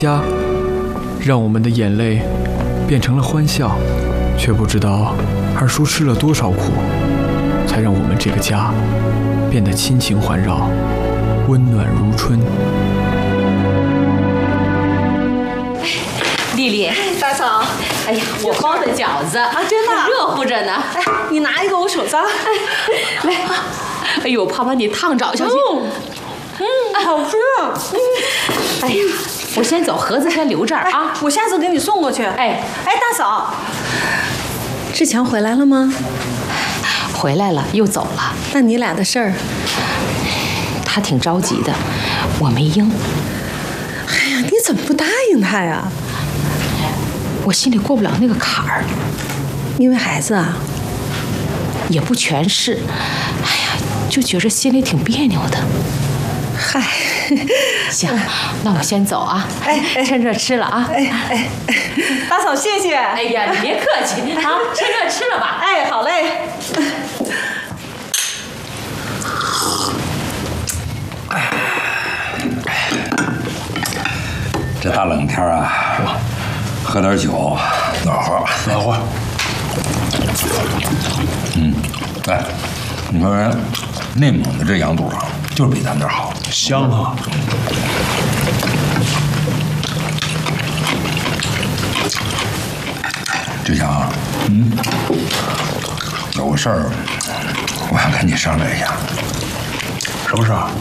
家让我们的眼泪变成了欢笑，却不知道二叔吃了多少苦，才让我们这个家变得亲情环绕，温暖如春。 丽丽， 大嫂， 哎呀，我包的饺子啊，真的热乎着呢。 哎，你拿一个我手上。 来，哎呦，怕把你烫着下去。 好吃。 哎呀，我先走，盒子先留这儿啊。 我下次给你送过去。 哎， 大嫂，志强回来了吗？ 回来了，又走了。 那你俩的事儿， 他挺着急的，我没应。 哎呀，你怎么不答应他呀？ 我心里过不了那个坎儿。 因为孩子啊？ 也不全是，哎呀，就觉着心里挺别扭的。 嗨， 行，那我先走啊。趁热吃了啊。 大嫂谢谢。 哎呀，你别客气啊，趁热吃了吧。 好嘞。 这大冷天啊，喝点酒，暖和。哎，你说人内蒙的这羊肚啊，就是比咱这儿好， 香啊！ 志强，有个事儿，我想跟你商量一下。 什么事儿？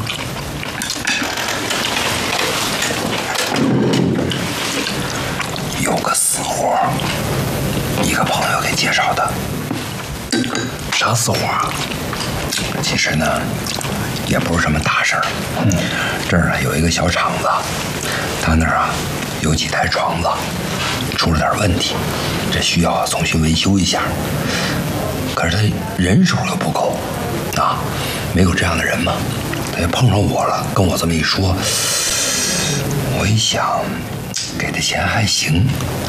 有个死活，一个朋友给介绍的。 啥死活啊？ 其实呢，也不是什么大事儿。这儿呢有一个小厂子，他那儿啊有几台床子出了点问题，这需要重新维修一下。可是他人手又不够啊，没有这样的人嘛。他也碰上我了，跟我这么一说，我一想，给他钱还行。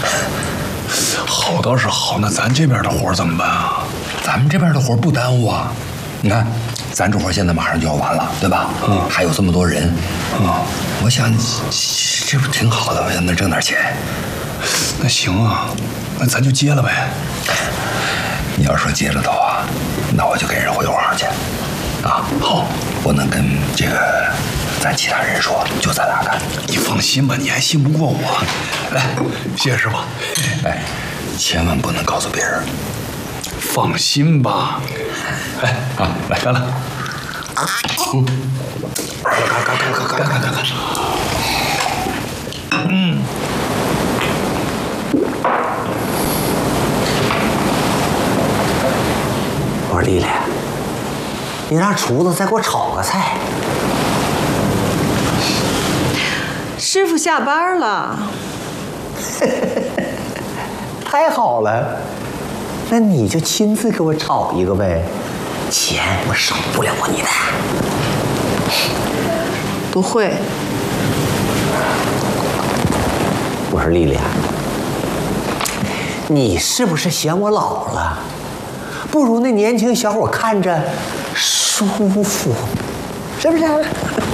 好倒是好，那咱这边的活怎么办啊？ 咱们这边的活不耽误啊。你看，咱这活现在马上就要完了，对吧？还有这么多人，我想这不挺好的吗？能挣点钱。 那行啊，那咱就接了呗。 你要说接了的话，那我就给人回话去。啊，好，不能跟这个咱其他人说，就咱俩干。 你放心吧，你还信不过我。来，谢谢师傅。 哎，千万不能告诉别人。 放心吧。哎，来干了。干。 我说丽丽，你让厨子再给我炒个菜。 师傅下班了。 太好了，那你就亲自给我炒一个呗，钱我少不了你的。 不会。 我说丽丽啊，你是不是嫌我老了？不如那年轻小伙看着舒服，是不是？